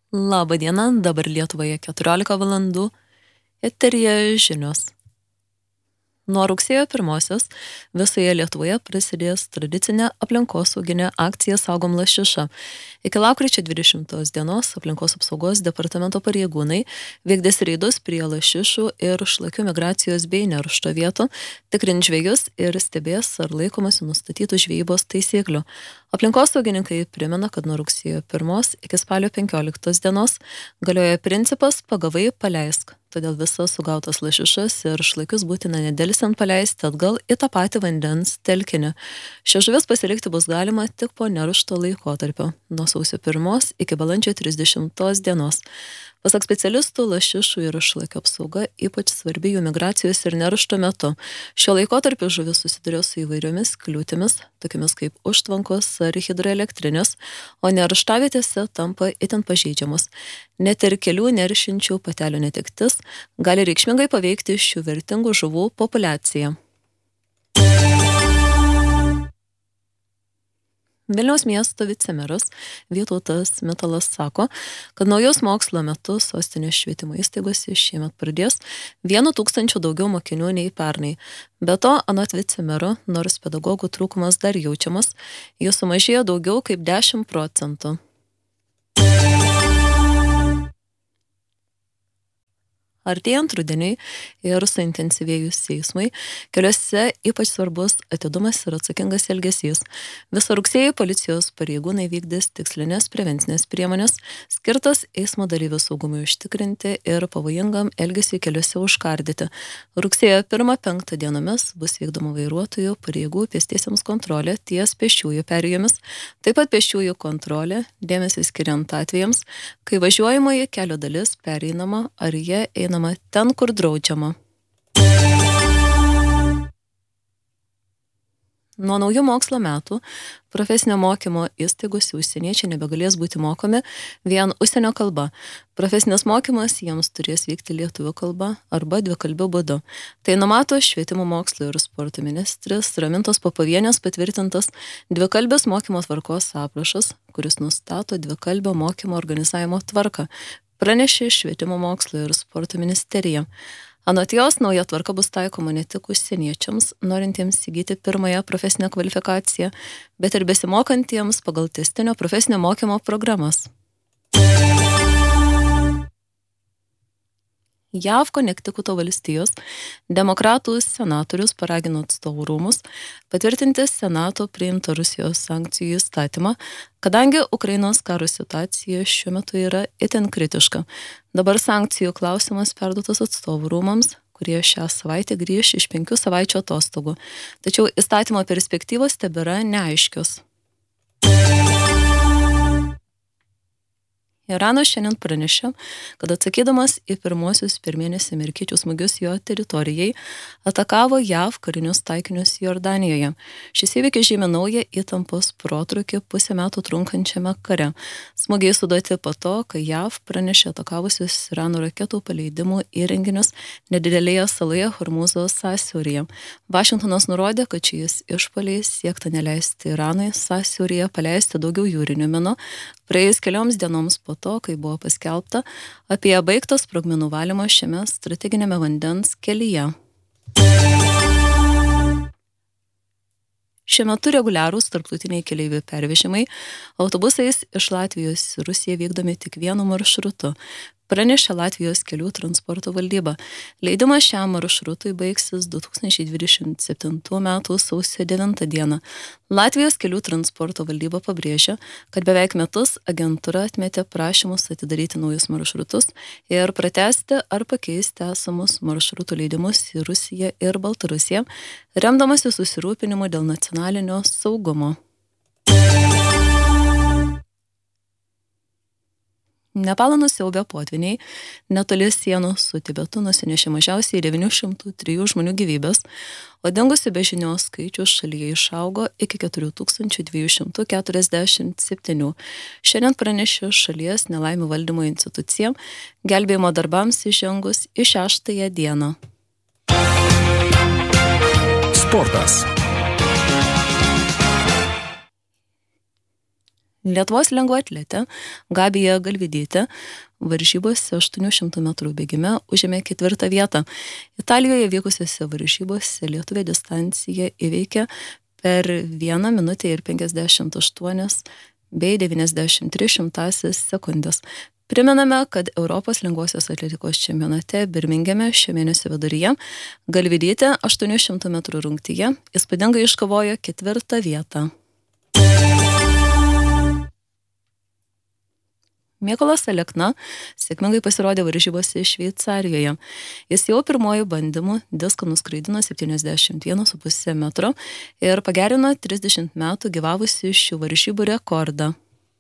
Labą dieną, dabar Lietuvoje 14 valandų, eteryje žinios. Nuo rugsėjo 1 visoje Lietuvoje prasidės tradicinė aplinkosauginė akcija Saugom lašišą. Iki lapkričio 20 dienos aplinkos apsaugos departamento pareigūnai vykdys reidus prie lašišų ir šlakių migracijos bei neršto vietų, tikrins žvejus ir stebės, ar laikomasi nustatytų žvejybos taisyklių. Aplinkosaugininkai primena, kad nuo rugsėjo 1 iki spalio 15 dienos galioja principas pagavai paleisk. Todėl visas sugautas lašišas ir šlakius būtina nedelsiant paleisti atgal į tą patį vandens telkinį. Šias žuvis pasilikti bus galima tik po neršto laikotarpio, nuo sausio 1 iki balandžio 30 dienos. Pasak specialistų, lašišų ir šlakių apsauga ypač svarbi jų migracijos ir neršto metu. Šiuo laikotarpiu žuvis susiduria su įvairiomis kliūtimis, tokiamis kaip užtvankos ar hidroelektrinės, o nerštavietėse tampa itin pažeidžiamos. Net ir kelių neršinčių patelių netektis gali reikšmingai paveikti šių vertingų žuvų populiaciją. Vilniaus miesto vicemeras Vytautas Mitalas sako, kad naujos mokslo metus sostinės švietimo įstaigose šiemet pradės 1000 daugiau mokinių nei pernai. Be to, anot vicemero, nors pedagogų trūkumas dar jaučiamas, jų sumažėjo daugiau kaip 10%. Artėjant rudeniui ir suintensyvėjus eismui, keliuose ypač svarbus atidumas ir atsakingas elgesys. Visą rugsėjį policijos pareigūnai vykdys tikslinės prevencinės priemonės, skirtas eismo dalyvių saugumui užtikrinti ir pavojingam elgesiui keliuose užkardyti. Rugsėjo 1-5 dienomis bus vykdoma vairuotojų pareigų pėstiesiems kontrolė ties pėsčiųjų perėjomis, taip pat pėsčiųjų kontrolė, dėmesį skiriant atvejams, kai važiuojamoji kelio dalis pereinama ar jie einama ten, kur draudžiama. Nuo naujų mokslo metų profesinio mokymo įstaigose užsieniečiai nebegalės būti mokomi vien užsienio kalba. Profesinis mokymas jiems turės vykti lietuvių kalba arba dvikalbiu būdu. Tai numato švietimo mokslo ir sporto ministrės Ramintos Popovienės patvirtintas dvikalbės mokymo tvarkos aprašas, kuris nustato dvikalbio mokymo organizavimo tvarką, pranešė švietimo mokslo ir sporto ministerija. Anot jos, nauja tvarka bus taikoma ne tik užsieniečiams, norintiems įgyti pirmąją profesinę kvalifikaciją, bet ir besimokantiems pagal tęstinio profesinio mokymo programas. JAV Konektikuto valstijos demokratų senatorius paragino atstovų rūmus patvirtinti Senato priimtą Rusijos sankcijų įstatymą, kadangi Ukrainos karo situacija šiuo metu yra itin kritiška. Dabar sankcijų klausimas perduotas atstovų rūmams, kurie šią savaitę grįš iš 5 savaičių atostogų. Tačiau įstatymo perspektyvos tebėra neaiškios. Iranas šiandien pranešė, kad atsakydamas į pirmosius per mėnesį amerikiečių smūgius jo teritorijai, atakavo JAV karinius taikinius Jordanijoje. Šis įvykis žymi naują įtampos protrūkį pusę metų trunkančiame kare. Smūgiai suduoti po to, kai JAV pranešė atakavusius Irano raketų paleidimų įrenginius nedidelėje saloje Hormūzo sąsiauryje. Vašingtonas nurodė, kad šiais išpuoliais siekta neleisti Iranui sąsiauryje paleisti daugiau jūrinių minų, praėjus kelioms dienoms po to, kai buvo paskelbta apie baigtą sprogmenų valymą šiame strateginėme vandens kelyje. Šiuo metu reguliarūs tarptautiniai keleivių pervežimai autobusais iš Latvijos į Rusiją vykdomi tik vienu maršrutu, pranešė Latvijos kelių transporto valdyba. Leidimas šiam maršrutui baigsis 2027 m. sausio 9 d. Latvijos kelių transporto valdyba pabrėžia, kad beveik metus agentūra atmetė prašymus atidaryti naujus maršrutus ir pratęsti ar pakeisti esamus maršrutų leidimus į Rusiją ir Baltarusiją, remdamasi susirūpinimu dėl nacionalinio saugumo. Nepalą nusiaubę potvyniai netoli sienų su Tibetu nusinešė mažiausiai 903 žmonių gyvybės, o dingusių be žinios skaičius šalyje išaugo iki 4247. Šiandien pranešė šalies nelaimių valdymo institucija, gelbėjimo darbams įžengus į 6. dieną. Sportas. Lietuvos lengvaatletė Gabija Galvydytė varžybose 800 metrų bėgime užėmė 4. vietą. Italijoje vykusiose varžybose lietuvė distanciją įveikė per 1 minutę ir 58 bei 93 sekundės. Primename, kad Europos lengvosios atletikos čempionate Birmingeme šio mėnesio viduryje Galvydytė 800 metrų rungtyje įspūdingai iškovojo 4. vietą. Mykolas Alekna sėkmingai pasirodė varžybose Šveicarijoje. Jis jau pirmojų bandymų diską nuskraidino 71,5 metro ir pagerino 30 metų gyvavusi šių varžybų rekordą.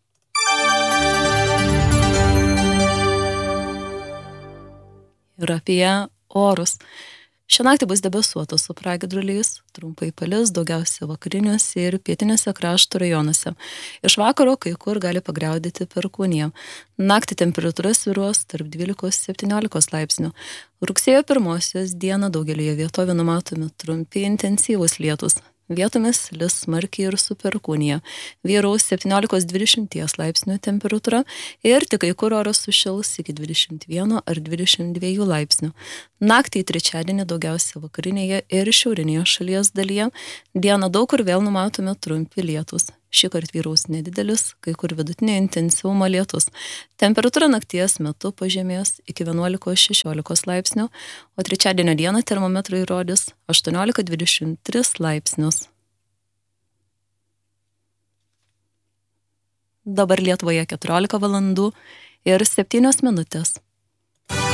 Ir apie orus. Šią naktį bus debesuota su pragiedruliais, trumpai palis, daugiausia vakariniuose ir pietinėse krašto rajonuose. Iš vakaro kai kur gali pagriaudėti perkūnija. Naktį temperatūra svyruos tarp 12-17 laipsnių. Rugsėjo 1 dieną daugelioje vietovių numatomi trumpi intensyvūs lietūs. Vietomis lis smarkiai ir su perkūnija. Vyraus 17-20 laipsnių temperatūra ir tik kai kur oras sušils iki 21 ar 22 laipsnių. Naktį į trečiadienį daugiausia vakarinėje ir šiaurinėje šalies dalyje. Dieną daug kur vėl numatomi trumpi lietūs. Šįkart vyraus nedidelis, kai kur vidutinio intensyvumo lietus. Temperatūra nakties metu pažemės iki 11-16 laipsnių, o trečiadienio dieną termometrai rodys 18-23 laipsnius. Dabar Lietuvoje 14 valandų ir 7 minutės.